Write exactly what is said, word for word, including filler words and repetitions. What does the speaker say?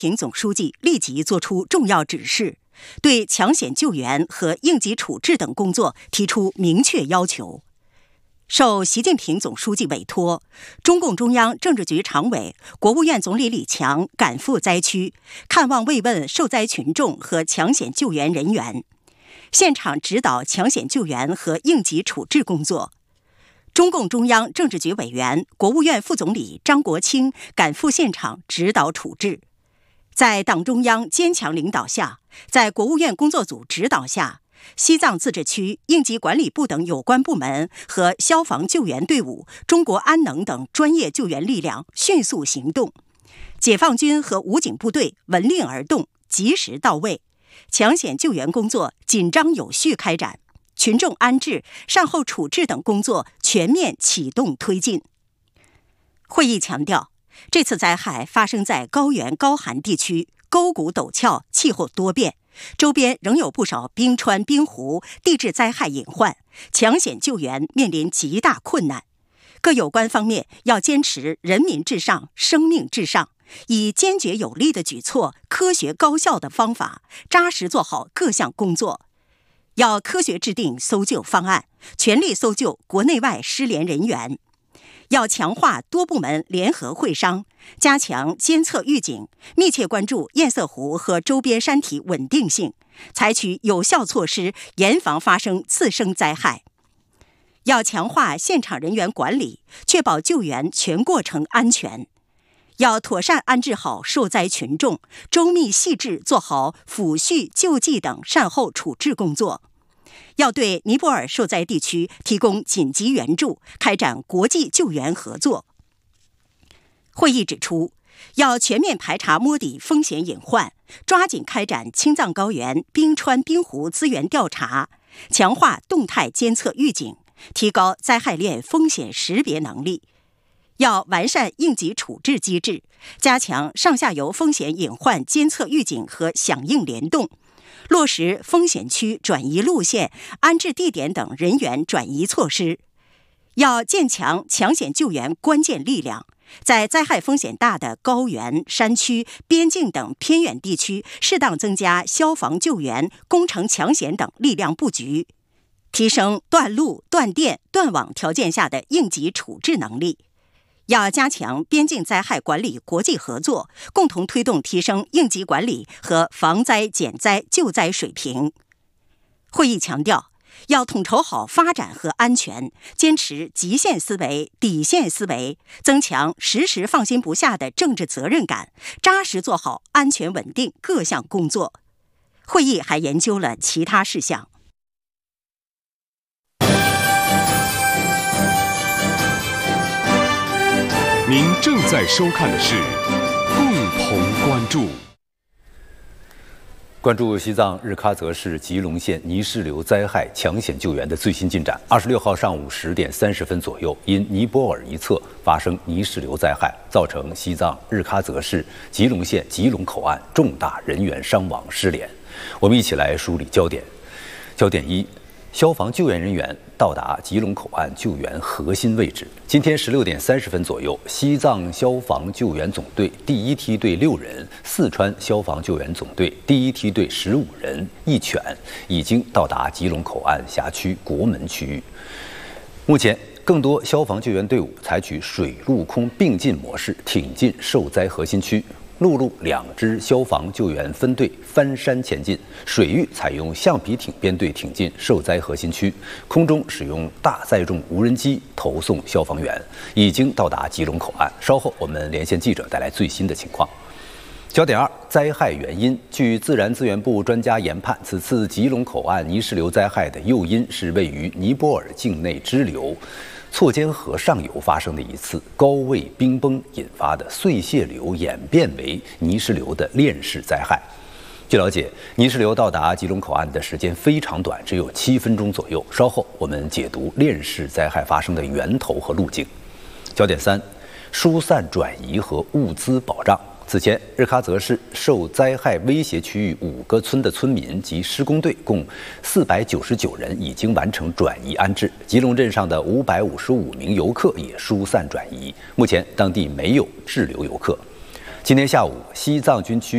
平总书记立即作出重要指示，对抢险救援和应急处置等工作提出明确要求。受习近平总书记委托，中共中央政治局常委、国务院总理李强赶赴灾区，看望慰问受灾群众和抢险救援人员，现场指导抢险救援和应急处置工作。中共中央政治局委员、国务院副总理张国清赶赴现场指导处置。在党中央坚强领导下，在国务院工作组指导下，西藏自治区应急管理部等有关部门和消防救援队伍、中国安能等专业救援力量迅速行动，解放军和武警部队闻令而动，及时到位，抢险救援工作紧张有序开展，群众安置、善后处置等工作全面启动推进。会议强调，这次灾害发生在高原高寒地区，沟谷陡峭，气候多变，周边仍有不少冰川冰湖、地质灾害隐患，抢险救援面临极大困难。各有关方面要坚持人民至上、生命至上，以坚决有力的举措、科学高效的方法，扎实做好各项工作。要科学制定搜救方案，全力搜救国内外失联人员。要强化多部门联合会商，加强监测预警，密切关注堰塞湖和周边山体稳定性，采取有效措施，严防发生次生灾害。要强化现场人员管理，确保救援全过程安全。要妥善安置好受灾群众，周密细致做好抚恤、救济等善后处置工作。要对尼泊尔受灾地区提供紧急援助，开展国际救援合作。会议指出，要全面排查摸底风险隐患，抓紧开展青藏高原冰川冰湖资源调查，强化动态监测预警，提高灾害链风险识别能力。要完善应急处置机制，加强上下游风险隐患监测预警和响应联动，落实风险区转移路线、安置地点等人员转移措施。要建强抢险救援关键力量，在灾害风险大的高原、山区、边境等偏远地区，适当增加消防救援、工程抢险等力量布局，提升断路、断电、断网条件下的应急处置能力。要加强边境灾害管理国际合作，共同推动提升应急管理和防灾减灾救灾水平。会议强调，要统筹好发展和安全，坚持极限思维、底线思维，增强时时放心不下的政治责任感，扎实做好安全稳定各项工作。会议还研究了其他事项。 您正在收看的是共同关注。 关注西藏日喀则市吉隆县泥石流灾害抢险救援的最新进展。二十六号上午十点三十分左右，因尼泊尔一侧发生泥石流灾害，造成西藏日喀则市吉隆县吉隆口岸重大人员伤亡失联。我们一起来梳理焦点。焦点一：消防救援人员到达吉隆口岸救援核心位置。今天十六点三十分左右，西藏消防救援总队第一梯队六人，四川消防救援总队第一梯队十五人一犬已经到达吉隆口岸辖区国门区域。目前，更多消防救援队伍采取水陆空并进模式挺进受灾核心区。陆路两支消防救援分队翻山前进，水域采用橡皮艇编队挺进受灾核心区，空中使用大载重无人机投送消防员，已经到达吉隆口岸。稍后我们连线记者带来最新的情况。焦点二：灾害原因。据自然资源部专家研判，此次吉隆口岸泥石流灾害的诱因是位于尼泊尔境内支流错间河上游发生的一次高位冰崩引发的碎屑流演变为泥石流的链式灾害。据了解，泥石流到达吉隆口岸的时间非常短，只有七分钟左右。稍后我们解读链式灾害发生的源头和路径。焦点三：疏散转移和物资保障。此前，日喀则市受灾害威胁区域五个村的村民及施工队共四百九十九人已经完成转移安置，吉隆镇上的五百五十五名游客也疏散转移。目前，当地没有滞留游客。今天下午，西藏军区